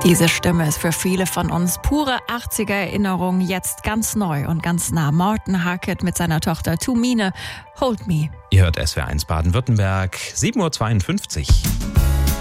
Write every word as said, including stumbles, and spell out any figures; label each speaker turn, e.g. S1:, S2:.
S1: Diese Stimme ist für viele von uns pure achtziger-Erinnerung, jetzt ganz neu und ganz nah. Morten Harket mit seiner Tochter Tumine, Hold Me.
S2: Ihr hört S W R eins Baden-Württemberg, sieben Uhr zweiundfünfzig.